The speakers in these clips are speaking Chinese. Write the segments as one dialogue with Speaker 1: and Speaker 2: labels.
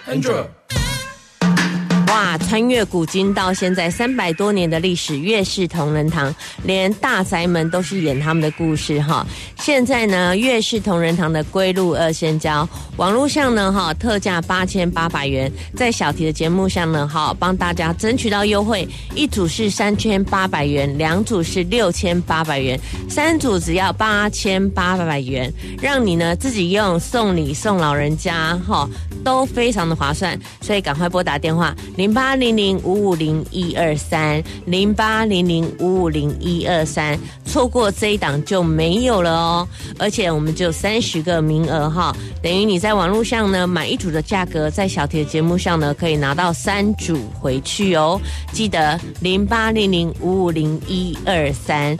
Speaker 1: Andrew。
Speaker 2: 哇，穿越古今到现在300多年的历史，月式同仁堂连大宅门都是演他们的故事哈。现在呢，月式同仁堂的龟鹿二仙胶网络上呢特价8800元，在小题的节目上呢帮大家争取到优惠，一组是3800元，2组是6800元，3组只要8800元，让你呢自己用送礼送老人家都非常的划算，所以赶快拨打电话0800550123 0800550123，错过这一档就没有了哦。而且我们只有30个名额等于你在网络上呢买一组的价格，在小铁节目上呢可以拿到3组回去哦。记得0800550123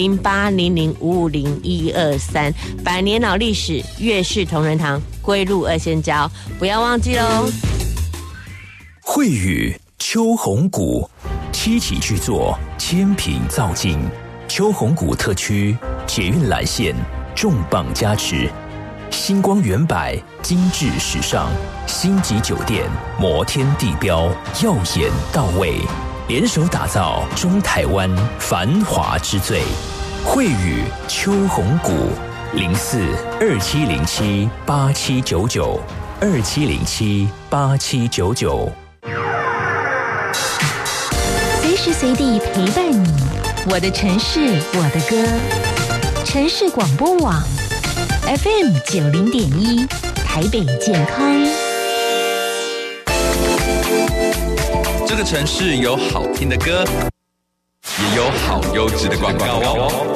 Speaker 2: 0800550123，百年老历史，月式同仁堂龟鹿二仙胶，不要忘记喽。
Speaker 3: 惠宇秋红谷七期巨作，千品造景，秋红谷特区捷运蓝线重磅加持，星光远百精致时尚，星级酒店摩天地标耀眼到位，联手打造中台湾繁华之最。惠宇秋红谷0427078799 27078799。
Speaker 4: 随时随地陪伴你，我的城市，我的歌。城市广播网 FM 90.1，台北健康。
Speaker 1: 这个城市有好听的歌，也有好优质的广告哦。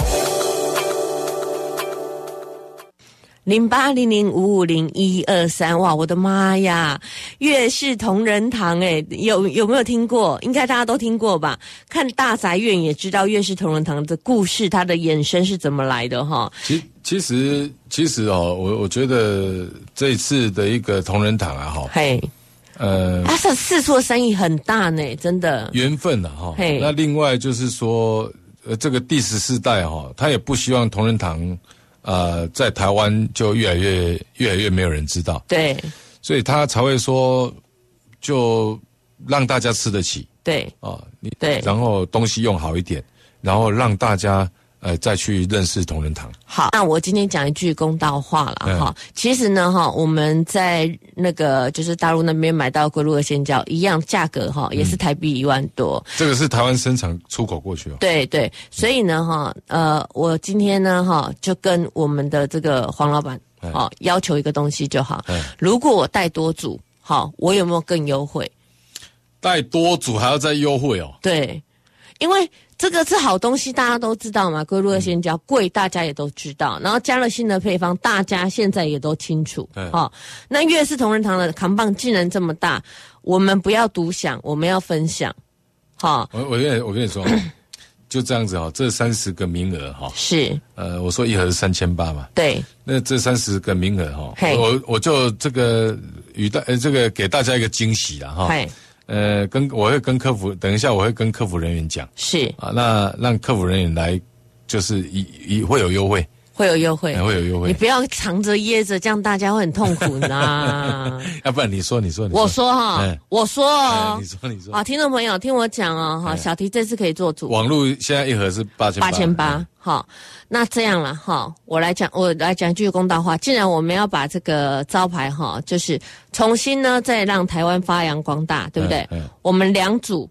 Speaker 2: 0800550123，哇，我的妈呀！月式同仁堂，有没有听过？应该大家都听过吧？看大宅院也知道月式同仁堂的故事，它的衍生是怎么来的哈。
Speaker 5: 其实我觉得这一次的一个同仁堂
Speaker 2: 它是四处的生意很大呢，真的
Speaker 5: 缘分那另外就是说，这个第14代他也不希望同仁堂。在台湾就越来越没有人知道，
Speaker 2: 对，
Speaker 5: 所以他才会说，就让大家吃得起，
Speaker 2: 对，
Speaker 5: 对，然后东西用好一点，然后让大家再去认识同仁堂。
Speaker 2: 好，那我今天讲一句公道话了其实呢我们在那个就是大陆那边买到龟鹿二仙胶一样价格也是台币1万多，
Speaker 5: 这个是台湾生产出口过去
Speaker 2: 对对，所以呢我今天呢就跟我们的这个黄老板要求一个东西就好，如果我带多组我有没有更优惠？
Speaker 5: 带多组还要再优惠哦？
Speaker 2: 对，因为这个是好东西，大家都知道嘛，龟鹿二仙胶贵，大家也都知道。然后加了新的配方，大家现在也都清楚。那月式同仁堂的扛棒竟然这么大，我们不要独享，我们要分享。
Speaker 5: 我跟你说，就这样子这30个名额
Speaker 2: 是
Speaker 5: 我说一盒是3800嘛，
Speaker 2: 对，
Speaker 5: 那这30个名额我就这个这个给大家一个惊喜啦我会跟客服，等一下我会跟客服人员讲，
Speaker 2: 是
Speaker 5: 那让客服人员来，就是会有优惠，
Speaker 2: 会有优惠，
Speaker 5: 会有优惠，
Speaker 2: 你不要藏着掖着，这样大家会很痛苦呢。
Speaker 5: 要不然你说，
Speaker 2: 我说我说
Speaker 5: 你说
Speaker 2: 听众朋友听我讲小提这次可以做主，
Speaker 5: 网络现在一盒是8800，
Speaker 2: 那这样了我来讲一句公道话，既然我们要把这个招牌就是重新呢再让台湾发扬光大，对不对？我们2组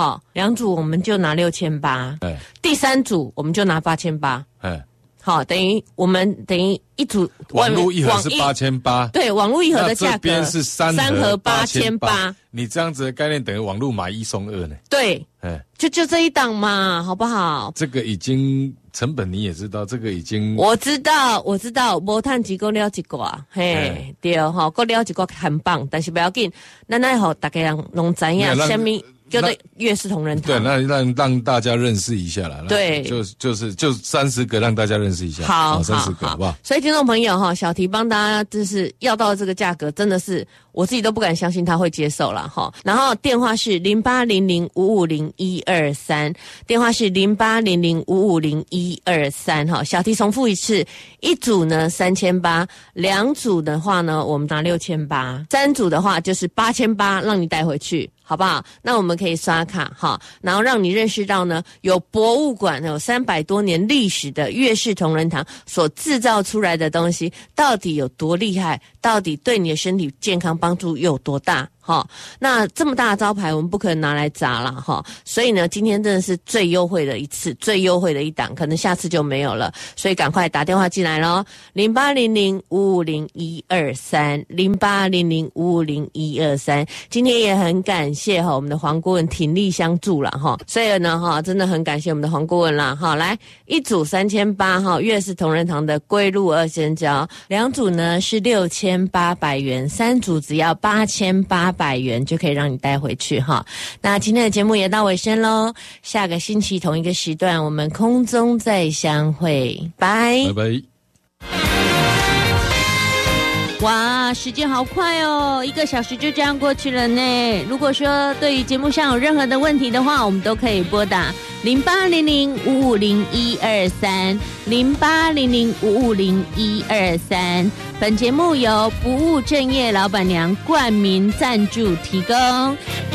Speaker 2: 2组我们就拿6800，第3组我们就拿8800，等于一组
Speaker 5: 网络一盒是8800，
Speaker 2: 对，网络一盒的价格，
Speaker 5: 这边是3盒
Speaker 2: 8800，
Speaker 5: 你这样子的概念等于网络买1送2呢？
Speaker 2: 对，就这一档嘛，好不好？
Speaker 5: 这个已经成本你也知道，这个已经
Speaker 2: 我知道，没赚几个了一个对够了一个很棒，但是不要紧，咱来让大家拢知影什么叫做月式同仁堂。
Speaker 5: 对，那让大家认识一下啦。
Speaker 2: 对，
Speaker 5: 就30个让大家认识一下。
Speaker 2: 好
Speaker 5: ，30个好不好？
Speaker 2: 所以听众朋友哈，小提帮大家就是要到这个价格，真的是我自己都不敢相信他会接受了哈。然后电话是0800550123，电话是0800550123哈。小提重复一次，一组呢3800，两组的话呢我们拿6800，三组的话就是8800，让你带回去。好不好？那我们可以刷卡哈，然后让你认识到呢，有博物馆有300多年历史的月式同仁堂所制造出来的东西到底有多厉害，到底对你的身体健康帮助有多大。那这么大的招牌我们不可能拿来砸了哈，所以呢今天真的是最优惠的一次，最优惠的一档，可能下次就没有了，所以赶快打电话进来咯，0800550123，0800550123。今天也很感谢我们的黄顾问鼎力相助了哈，所以呢真的很感谢我们的黄顾问啦哈。来，一组3800哈，月式同仁堂的龟鹿2仙胶，两组呢是6800元，三组只要8800元就可以让你带回去哈。那今天的节目也到尾声咯，下个星期同一个时段我们空中再相会，拜
Speaker 5: 拜。
Speaker 2: 哇，时间好快哦，1个小时就这样过去了呢。如果说对于节目上有任何的问题的话，我们都可以拨打0800550123，0800550123。本节目由不务正业老板娘冠名赞助提供。